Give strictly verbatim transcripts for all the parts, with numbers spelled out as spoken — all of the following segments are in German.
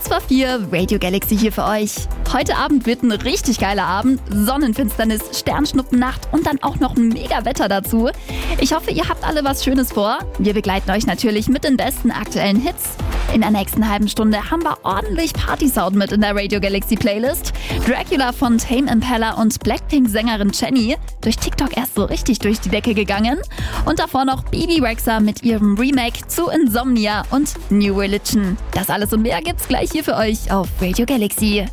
Kurz vor vier, Radio Galaxy hier für euch. Heute Abend wird ein richtig geiler Abend. Sonnenfinsternis, Sternschnuppennacht und dann auch noch ein mega Wetter dazu. Ich hoffe, ihr habt alle was Schönes vor. Wir begleiten euch natürlich mit den besten aktuellen Hits. In der nächsten halben Stunde haben wir ordentlich Party-Sound mit in der Radio Galaxy Playlist. Dracula von Tame Impala und Blackpink-Sängerin Jennie, durch TikTok erst so richtig durch die Decke gegangen. Und davor noch Bebe Rexha mit ihrem Remake zu Insomnia und New Religion. Das alles und mehr gibt's gleich hier für euch auf Radio Galaxy.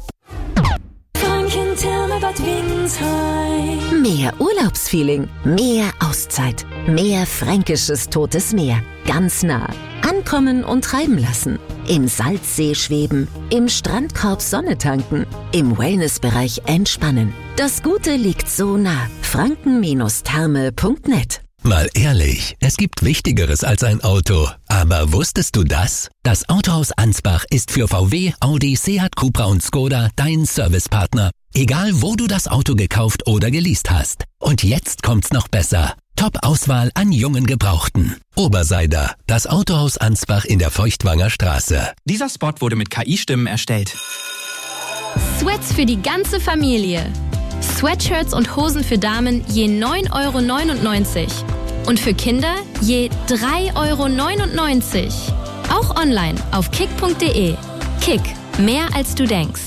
Mehr Urlaubsfeeling, mehr Auszeit, mehr fränkisches Totes Meer. Ganz nah. Ankommen und treiben lassen. Im Salzsee schweben, im Strandkorb Sonne tanken, im Wellnessbereich entspannen. Das Gute liegt so nah. franken Therme punkt net. Mal ehrlich, es gibt Wichtigeres als ein Auto. Aber wusstest du das? Das Autohaus Ansbach ist für V W, Audi, Seat, Cupra und Skoda dein Servicepartner. Egal, wo du das Auto gekauft oder geleast hast. Und jetzt kommt's noch besser. Top-Auswahl an jungen Gebrauchten. Oberseider, das Autohaus Ansbach in der Feuchtwanger Straße. Dieser Spot wurde mit K I-Stimmen erstellt. Sweats für die ganze Familie. Sweatshirts und Hosen für Damen je neun Euro neunundneunzig. Und für Kinder je drei Euro neunundneunzig. Auch online auf kick punkt de. Kick, mehr als du denkst.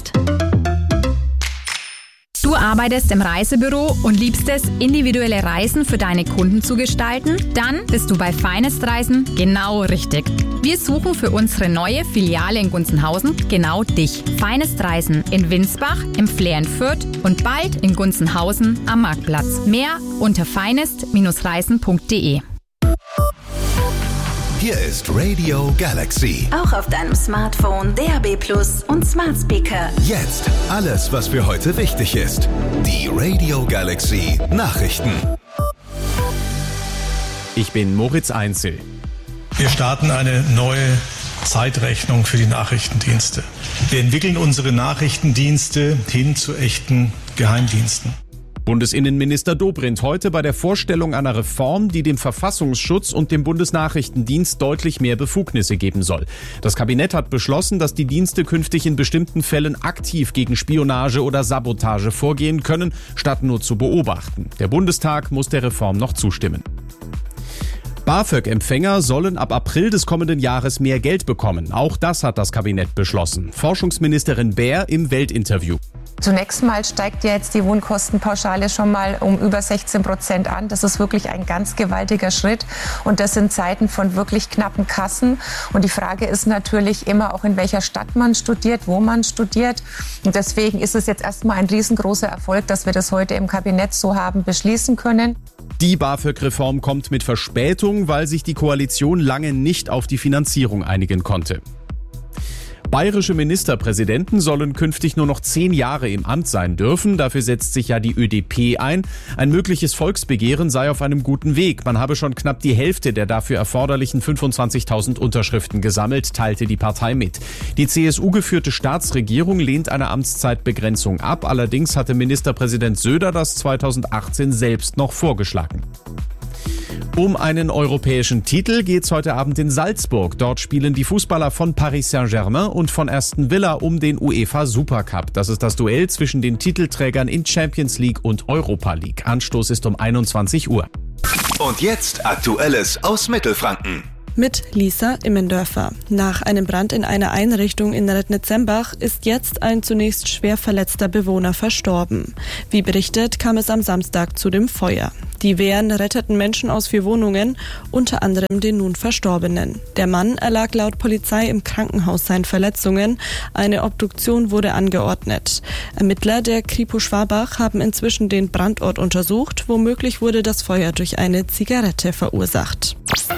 Du arbeitest im Reisebüro und liebst es, individuelle Reisen für deine Kunden zu gestalten? Dann bist du bei Finest Reisen genau richtig. Wir suchen für unsere neue Filiale in Gunzenhausen genau dich. Finest Reisen in Winsbach, im Flair in Fürth und bald in Gunzenhausen am Marktplatz. Mehr unter finest Reisen punkt de. Hier ist Radio Galaxy. Auch auf deinem Smartphone, D A B Plus und Smart Speaker. Jetzt alles, was für heute wichtig ist. Die Radio Galaxy Nachrichten. Ich bin Moritz Einzel. Wir starten eine neue Zeitrechnung für die Nachrichtendienste. Wir entwickeln unsere Nachrichtendienste hin zu echten Geheimdiensten. Bundesinnenminister Dobrindt heute bei der Vorstellung einer Reform, die dem Verfassungsschutz und dem Bundesnachrichtendienst deutlich mehr Befugnisse geben soll. Das Kabinett hat beschlossen, dass die Dienste künftig in bestimmten Fällen aktiv gegen Spionage oder Sabotage vorgehen können, statt nur zu beobachten. Der Bundestag muss der Reform noch zustimmen. BAföG-Empfänger sollen ab April des kommenden Jahres mehr Geld bekommen. Auch das hat das Kabinett beschlossen. Forschungsministerin Baer im Weltinterview. Zunächst mal steigt ja jetzt die Wohnkostenpauschale schon mal um über sechzehn Prozent an. Das ist wirklich ein ganz gewaltiger Schritt. Und das in Zeiten von wirklich knappen Kassen. Und die Frage ist natürlich immer auch, in welcher Stadt man studiert, wo man studiert. Und deswegen ist es jetzt erstmal ein riesengroßer Erfolg, dass wir das heute im Kabinett so haben beschließen können. Die BAföG-Reform kommt mit Verspätung, weil sich die Koalition lange nicht auf die Finanzierung einigen konnte. Bayerische Ministerpräsidenten sollen künftig nur noch zehn Jahre im Amt sein dürfen. Dafür setzt sich ja die ÖDP ein. Ein mögliches Volksbegehren sei auf einem guten Weg. Man habe schon knapp die Hälfte der dafür erforderlichen fünfundzwanzigtausend Unterschriften gesammelt, teilte die Partei mit. Die C S U-geführte Staatsregierung lehnt eine Amtszeitbegrenzung ab. Allerdings hatte Ministerpräsident Söder das zweitausendachtzehn selbst noch vorgeschlagen. Um einen europäischen Titel geht's heute Abend in Salzburg. Dort spielen die Fußballer von Paris Saint-Germain und von Aston Villa um den UEFA Supercup. Das ist das Duell zwischen den Titelträgern in Champions League und Europa League. Anstoß ist um einundzwanzig Uhr. Und jetzt Aktuelles aus Mittelfranken. Mit Lisa Immendörfer. Nach einem Brand in einer Einrichtung in Rednitzembach ist jetzt ein zunächst schwer verletzter Bewohner verstorben. Wie berichtet, kam es am Samstag zu dem Feuer. Die Wehren retteten Menschen aus vier Wohnungen, unter anderem den nun Verstorbenen. Der Mann erlag laut Polizei im Krankenhaus seinen Verletzungen. Eine Obduktion wurde angeordnet. Ermittler der Kripo Schwabach haben inzwischen den Brandort untersucht. Womöglich wurde das Feuer durch eine Zigarette verursacht.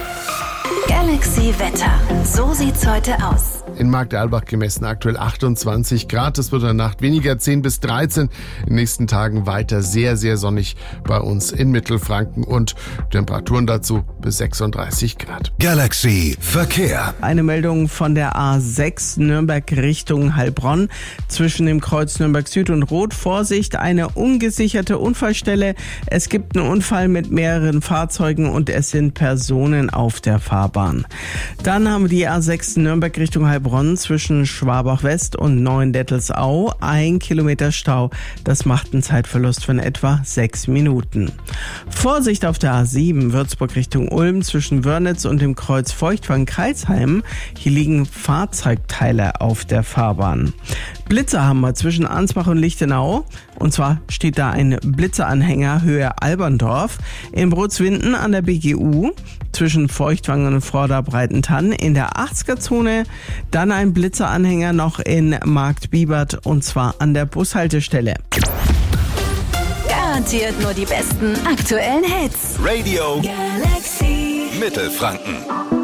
Galaxy Wetter. So sieht's heute aus. In Marktalbach gemessen aktuell achtundzwanzig Grad. Es wird in der Nacht weniger, zehn bis dreizehn. In den nächsten Tagen weiter sehr, sehr sonnig bei uns in Mittelfranken und Temperaturen dazu bis sechsunddreißig Grad. Galaxy Verkehr. Eine Meldung von der A sechs Nürnberg Richtung Heilbronn. Zwischen dem Kreuz Nürnberg Süd und Rot. Vorsicht, eine ungesicherte Unfallstelle. Es gibt einen Unfall mit mehreren Fahrzeugen und es sind Personen auf der Fahrbahn. fahren. Dann haben wir die A sechs Nürnberg Richtung Heilbronn zwischen Schwabach West und Neuendettelsau. Ein Kilometer Stau. Das macht einen Zeitverlust von etwa sechs Minuten. Vorsicht auf der A sieben Würzburg Richtung Ulm zwischen Wörnitz und dem Kreuz Feuchtwangen-Kreilsheim. Hier liegen Fahrzeugteile auf der Fahrbahn. Blitzer haben wir zwischen Ansbach und Lichtenau. Und zwar steht da ein Blitzeranhänger Höhe Alberndorf. In Brutzwinden an der B G U zwischen Feuchtwangen und Vorderbreitentann in der achtziger-Zone. Dann ein Blitzeranhänger noch in Marktbibert und zwar an der Bushaltestelle. Garantiert nur die besten aktuellen Hits. Radio Galaxy Mittelfranken.